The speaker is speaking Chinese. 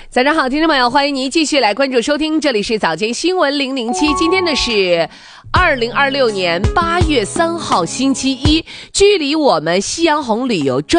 早上好，听众朋友，欢迎您继续来关注收听，这里是早间新闻007，今天的是2026年8月3号星期一，距离我们夕阳红旅游专